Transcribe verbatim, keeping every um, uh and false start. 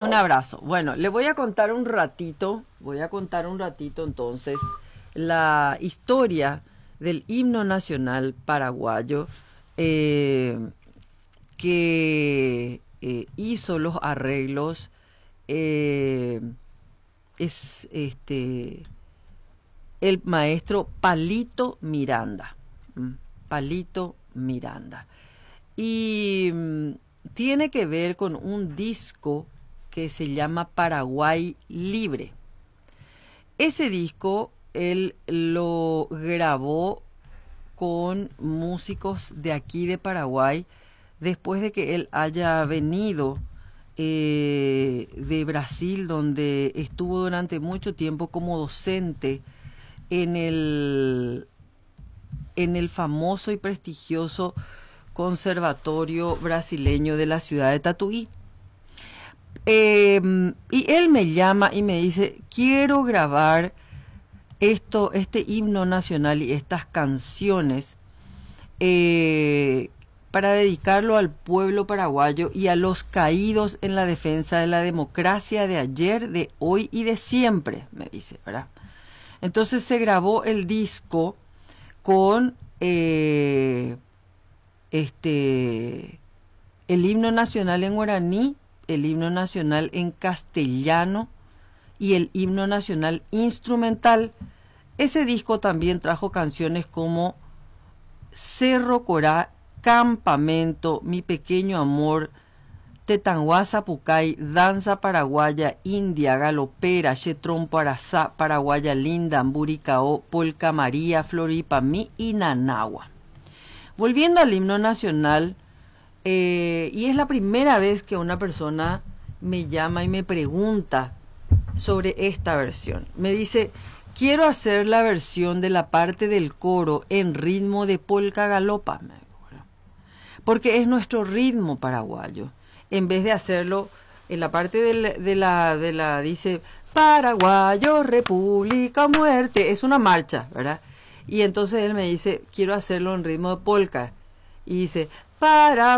Un abrazo. Bueno, le voy a contar un ratito, voy a contar un ratito entonces la historia del himno nacional paraguayo eh, que eh, hizo los arreglos. Eh, es este el maestro Palito Miranda. ¿m? Palito Miranda. Y mm, tiene que ver con un disco que se llama Paraguay Libre. Ese disco él lo grabó con músicos de aquí de Paraguay después de que él haya venido eh, de Brasil, donde estuvo durante mucho tiempo como docente en el, en el famoso y prestigioso Conservatorio Brasileño de la ciudad de Tatuí. Eh, y él me llama y me dice, quiero grabar esto, este himno nacional y estas canciones eh, para dedicarlo al pueblo paraguayo y a los caídos en la defensa de la democracia de ayer, de hoy y de siempre, me dice, ¿verdad? Entonces se grabó el disco con eh, este el himno nacional en guaraní, el himno nacional en castellano y el himno nacional instrumental. Ese disco también trajo canciones como Cerro Corá, Campamento, Mi Pequeño Amor, Tetanguá Pucay, Danza Paraguaya, India, Galopera, Chetrón Parazá, Paraguaya Linda, Amburicao, Polca María, Floripamí y Nanagua. Volviendo al himno nacional, eh, y es la primera vez que una persona me llama y me pregunta sobre esta versión. Me dice, quiero hacer la versión de la parte del coro en ritmo de polka galopa, porque es nuestro ritmo paraguayo. En vez de hacerlo en la parte de la, de la, de la dice, Paraguayo, República, Muerte, es una marcha, ¿verdad? Y entonces él me dice, quiero hacerlo en ritmo de polka. Y dice, Paraguayo.